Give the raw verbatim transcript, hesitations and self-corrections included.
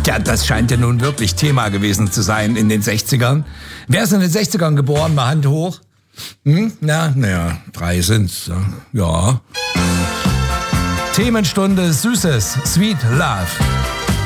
Tja, das scheint ja nun wirklich Thema gewesen zu sein in den sechzigern. Wer ist in den sechzigern geboren? Mal Hand hoch. Hm? Na, naja, drei sind's. Ja. Themenstunde Süßes, Sweet Love.